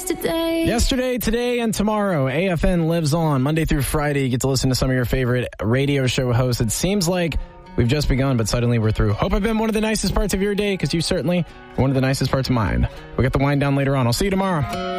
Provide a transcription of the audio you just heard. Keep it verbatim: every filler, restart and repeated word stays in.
yesterday. Yesterday, today, and tomorrow, A F N lives on. Monday through Friday, you get to listen to some of your favorite radio show hosts. It seems like we've just begun, but suddenly we're through. Hope I've been one of the nicest parts of your day, because you certainly are one of the nicest parts of mine. We'll get the wind down later on. I'll see you tomorrow.